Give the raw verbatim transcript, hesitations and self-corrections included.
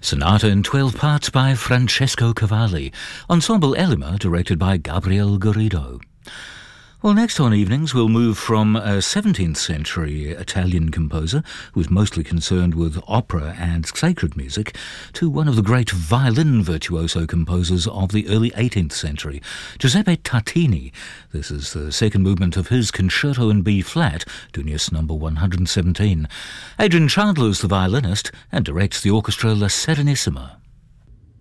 Sonata in twelve parts by Francesco Cavalli. Ensemble Elima, directed by Gabriel Garrido. Well, next on Evenings, we'll move from a seventeenth century Italian composer who was mostly concerned with opera and sacred music to one of the great violin virtuoso composers of the early eighteenth century, Giuseppe Tartini. This is the second movement of his Concerto in B-flat, Dunius number one hundred seventeen. Adrian Chandler is the violinist and directs the orchestra La Serenissima.